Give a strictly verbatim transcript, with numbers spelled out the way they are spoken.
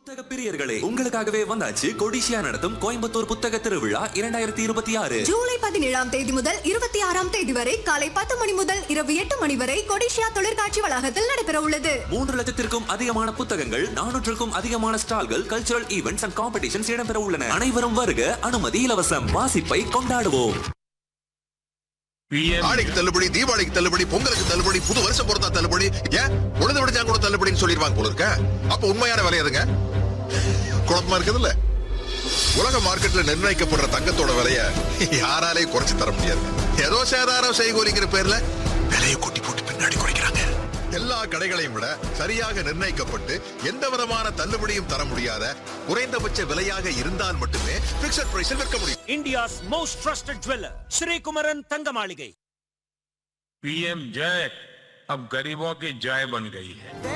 புத்தக பிரியர்களே, உங்களுக்காகவே வந்தாச்சு கொடிஷியா நடத்தும் கோயம்புத்தூர் புத்தக திருவிழா இரண்டாயிரத்தி இருபத்தி ஆறு. ஜூலை பதினேழாம் தேதி முதல் இருபத்தி ஆறாம் தேதி வரை காலை பத்து மணி முதல் இரவு எட்டு மணி வரை கொடிஷியா தொழிற்காட்சி வளாகத்தில் நடைபெற உள்ளது. மூன்று லட்சத்திற்கும் அதிகமான புத்தகங்கள், நானூற்றுக்கும் அதிகமான ஸ்டால்கள், கல்ச்சுரல் ஈவென்ட்ஸ் அண்ட் காம்படிஷன்ஸ் இடம்பெற உள்ளன. அனைவரும் வருக, அனுமதி இலவசம். வாசிப்பை கொண்டாடுவோம். ஆடிக்கு தள்ளுபடி, தீபாவளிக்கு தள்ளுபடி, பொங்கலுக்கு தள்ளுபடி, புது வருஷம் பொறுத்தா தள்ளுபடி, ஏன் உழுது விடுச்சா கூட தள்ளுபடின்னு சொல்லிடுவாங்க போல இருக்க. அப்ப உண்மையான விலை எதுங்க? குழப்பமா இருக்குது இல்ல. உலக மார்க்கெட்ல நிர்ணயிக்கப்படுற தங்கத்தோட விலைய யாராலையும் குறைச்சு தர முடியாது. ஏதோ சேதாரம் செய்கூலிங்கிற பேர்ல விலையை கூட்டி போட்டு பின்னாடி குறைக்கிறாங்க. எல்லா கடைகளையும் விட சரியாக நிர்ணயிக்கப்பட்டு எந்த விதமான தள்ளுபடியும் தர முடியாத குறைந்தபட்ச விலையாக இருந்தால் மட்டுமே பிக்ஸட் பிரைஸில் விற்க முடியும். India's most trusted jeweler, Sri Kumaran Thangamaligai. PM जय अब गरीबों की जय बन गई है.